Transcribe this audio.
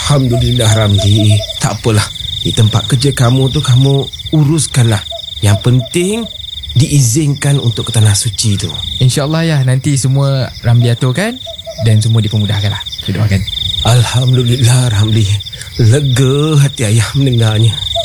Alhamdulillah Ramli. Tak apalah, di tempat kerja kamu tu kamu uruskanlah. Yang penting diizinkan untuk ke tanah suci tu. InsyaAllah ya, nanti semua Ramli aturkan dan semua dipermudahkan lah. Kita doakan. Alhamdulillah Ramli. Lega hati ayah mendengarnya.